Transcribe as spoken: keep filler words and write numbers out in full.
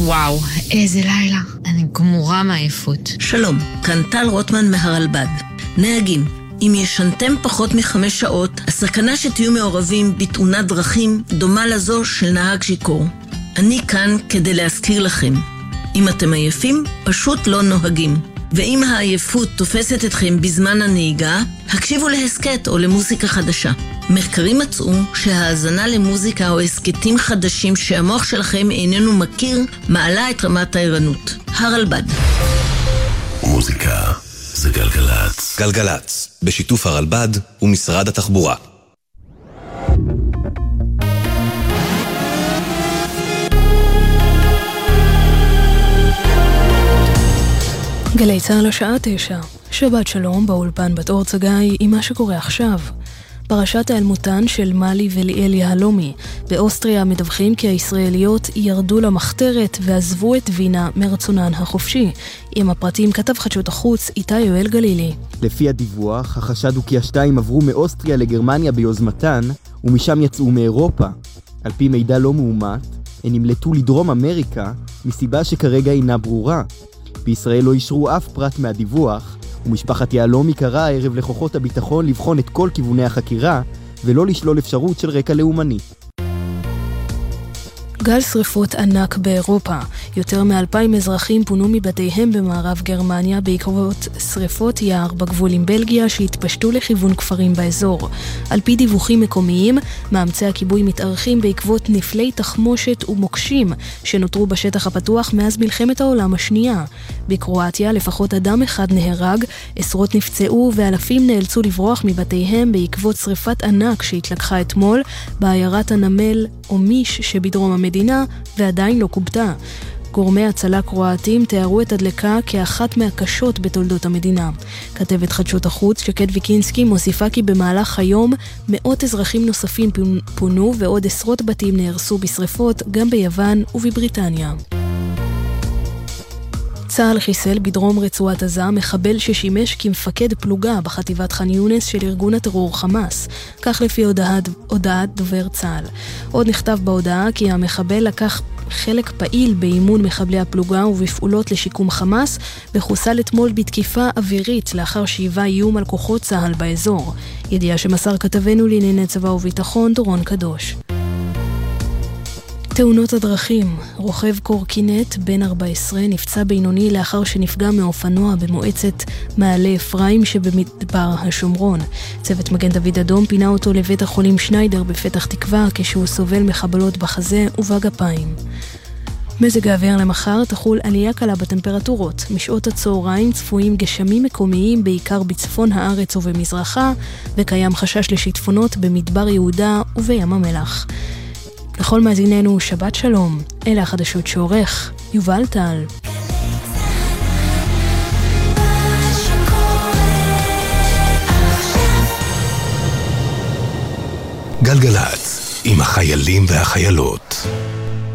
וואו, איזה לילה. אני גמורה מעייפות. שלום, כאן טל רוטמן מהרלב"ד. נהגים, אם ישנתם פחות מחמש שעות, הסכנה שתהיו מעורבים בתאונת דרכים דומה לזו של נהג שיכור. אני כאן כדי להזכיר לכם. אם אתם עייפים, פשוט לא נוהגים. ואם העייפות תופסת אתכם בזמן הנהיגה, הקשיבו להסקט או למוזיקה חדשה. מחקרים מצאו שההאזנה למוזיקה או הסקטים חדשים שהמוח שלכם איננו מכיר, מעלה את רמת הערנות. הרלב"ד. מוזיקה זה גלגלץ. גלגלץ, בשיתוף הרלב"ד ומשרד התחבורה. גלי צהל השעה תשע, שבת שלום באולפן בת אור צגאי עם מה שקורה עכשיו. פרשת העלמותן של מלי וליאל יהלומי. באוסטריה מדווחים כי הישראליות ירדו למחתרת ועזבו את וינה מרצונן החופשי. עם הפרטים כתב חדשות החוץ איתי יואל גלילי. לפי הדיווח, החשד הוא כי השתיים עברו מאוסטריה לגרמניה ביוזמתן, ומשם יצאו מאירופה. על פי מידע לא מאומת, הן נמלטו לדרום אמריקה, מסיבה שכרגע אינה ברורה. בישראל לא אישרו אף פרט מהדיווח, ומשפחת יהלומי קרא הערב לכוחות הביטחון לבחון את כל כיווני החקירה, ולא לשלול אפשרות של רקע לאומני. גל שריפות ענק באירופה. יותר מאלפיים אזרחים פונו מבתיהם במערב גרמניה בעקבות שריפות יער בגבול עם בלגיה שהתפשטו לכיוון כפרים באזור. על פי דיווחים מקומיים, מאמצי הכיבוי מתארחים בעקבות נפלי תחמושת ומוקשים שנותרו בשטח הפתוח מאז מלחמת העולם השנייה. בקרואטיה לפחות אדם אחד נהרג, עשרות נפצעו ואלפים נאלצו לברוח מבתיהם בעקבות שריפת ענק שהתלקחה אתמול בעיירת הנמל אומיש שבדרום המדינה ועדיין לא קובטה. גורמי הצלה קרואטים תיארו את הדלקה כאחת מהקשות בתולדות המדינה. כתבת חדשות החוץ שקד ויקינסקי מוסיפה כי במהלך היום מאות אזרחים נוספים פונו ועוד עשרות בתים נהרסו בשריפות גם ביוון ובבריטניה. צה"ל חיסל בדרום רצועת עזה מחבל ששימש כמפקד פלוגה בחטיבת ח'אן יונס של ארגון הטרור חמאס, כך לפי הודעת, הודעת דובר צה"ל. עוד נכתב בהודעה כי המחבל לקח חלק פעיל באימון מחבלי הפלוגה ובפעולות לשיקום חמאס, וחוסל אתמול בתקיפה אווירית לאחר שהיווה איום על כוחות צה"ל באזור. ידיעה שמסר כתבנו לענייני צבא וביטחון דורון קדוש. תאונות הדרכים. רוכב קורקינט בן ארבע עשרה נפצע בינוני לאחר שנפגע מאופנוע במועצת מעלה אפרים שבמדבר השומרון. צוות מגן דוד אדום פינה אותו לבית החולים שניידר בפתח תקווה כשהוא סובל מחבלות בחזה ובגפיים. מזג האוויר למחר תחול עלייה קלה בטמפרטורות. משעות הצהריים צפויים גשמים מקומיים בעיקר בצפון הארץ ובמזרחה, וקיים חשש לשיטפונות במדבר יהודה ובים המלח. לכל מאזיננו שבת שלום, אלה החדשות שעורך יובל טל. גלגלץ עם החיילים והחיילות.